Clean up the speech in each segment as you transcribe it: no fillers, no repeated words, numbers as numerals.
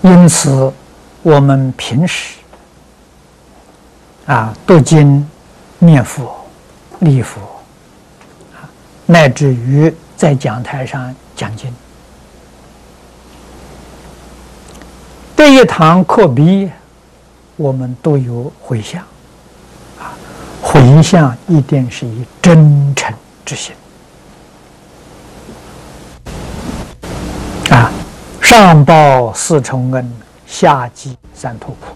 因此，我们平时读经、念佛、礼佛，乃至于在讲台上讲经，这一堂课毕，我们都有回向，回向一定是以真诚之心，上报四重恩，下济三途苦。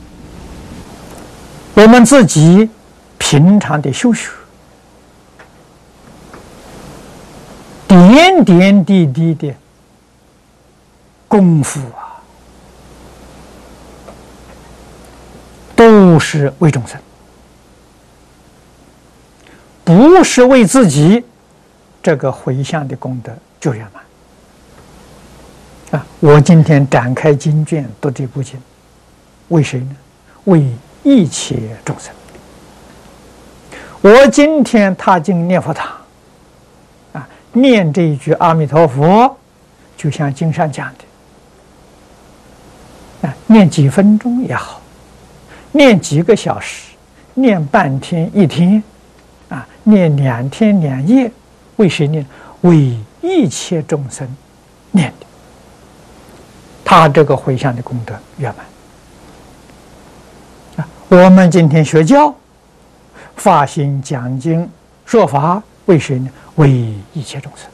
我们自己平常的修学，点点滴滴的功夫都是为众生，不是为自己，这个回向的功德就圆满。我今天展开经卷读这部经，为谁呢？为一切众生。我今天踏进念佛堂，念这一句阿弥陀佛，就像经上讲的，念几分钟也好，念几个小时，念半天一天，念2天2夜，为谁念？为一切众生念的。他这个回向的功德圆满。我们今天学教，发心讲经说法，为谁呢？为一切众生。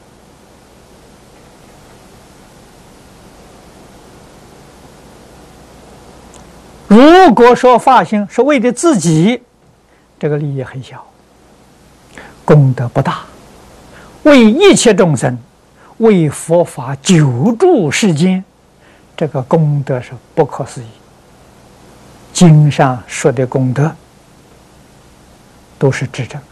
如果说发心是为了自己，这个利益很小，功德不大。为一切众生，为佛法救助世间，这个功德是不可思议。经上说的功德都是指这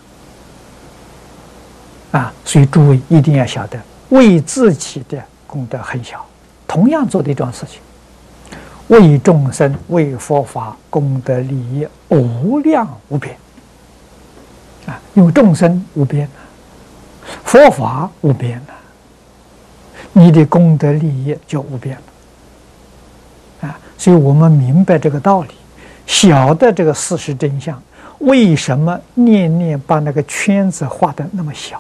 个所以诸位一定要晓得，为自己的功德很小，同样做的一桩事情，为众生、为佛法功德利益无量无边因为众生无边佛法无边你的功德利益就无边了所以我们明白这个道理，晓得这个事实真相，为什么念念把那个圈子画得那么小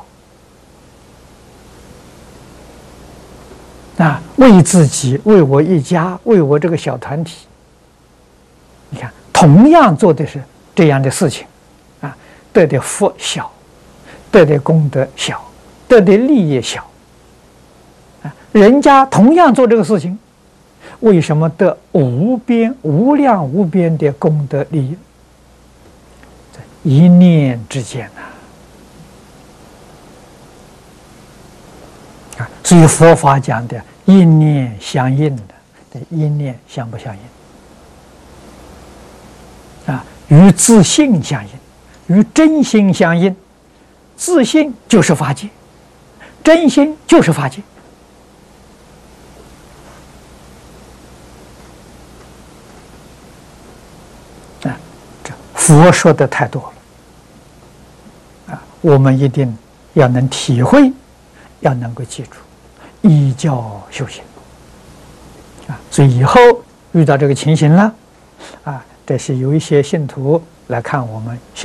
为自己，为我一家，为我这个小团体，你看同样做的是这样的事情得的福小，得的功德小，得的利益小人家同样做这个事情，为什么得无边无量无边的功德利益？一念之间所以佛法讲的一念相应的，一念相不相应与自性相应，与真心相应。自性就是法界，真心就是法界这佛说的太多了我们一定要能体会，要能够记住，依教修行所以以后遇到这个情形了这是有一些信徒来看我们